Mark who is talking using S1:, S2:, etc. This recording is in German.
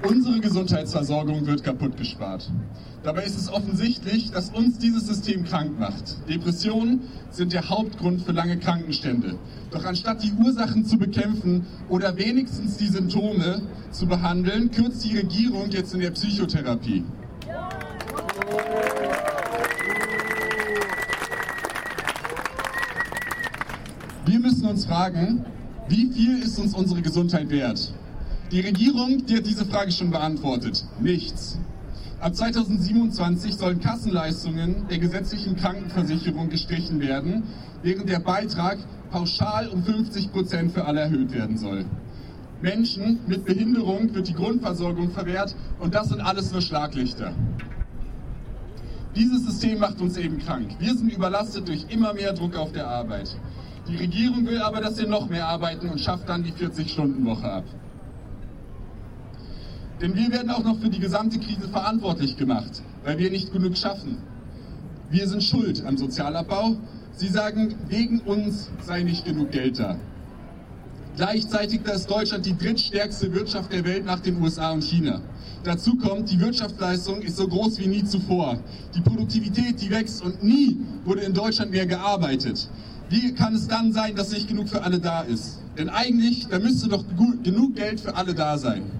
S1: Unsere Gesundheitsversorgung wird kaputt gespart. Dabei ist es offensichtlich, dass uns dieses System krank macht. Depressionen sind der Hauptgrund für lange Krankenstände. Doch anstatt die Ursachen zu bekämpfen oder wenigstens die Symptome zu behandeln, kürzt die Regierung jetzt in der Psychotherapie. Wir müssen uns fragen, wie viel ist uns unsere Gesundheit wert? Die Regierung, die hat diese Frage schon beantwortet. Nichts. Ab 2027 sollen Kassenleistungen der gesetzlichen Krankenversicherung gestrichen werden, während der Beitrag pauschal um 50% für alle erhöht werden soll. Menschen mit Behinderung wird die Grundversorgung verwehrt und das sind alles nur Schlaglichter. Dieses System macht uns eben krank. Wir sind überlastet durch immer mehr Druck auf der Arbeit. Die Regierung will aber, dass wir noch mehr arbeiten und schafft dann die 40-Stunden-Woche ab. Denn wir werden auch noch für die gesamte Krise verantwortlich gemacht, weil wir nicht genug schaffen. Wir sind schuld am Sozialabbau. Sie sagen, wegen uns sei nicht genug Geld da. Gleichzeitig ist Deutschland die drittstärkste Wirtschaft der Welt nach den USA und China. Dazu kommt, die Wirtschaftsleistung ist so groß wie nie zuvor. Die Produktivität, die wächst und nie wurde in Deutschland mehr gearbeitet. Wie kann es dann sein, dass nicht genug für alle da ist? Denn eigentlich, da müsste doch genug Geld für alle da sein.